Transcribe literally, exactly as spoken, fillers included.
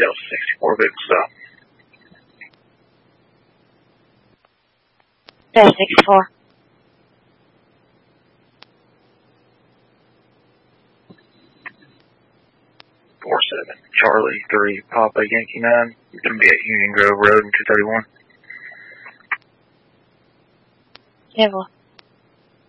Delta sixty-four, vehicle stop. Delta sixty-four. four seven, Charlie three, Papa Yankee nine, going to be at Union Grove Road in two thirty-one. Civil.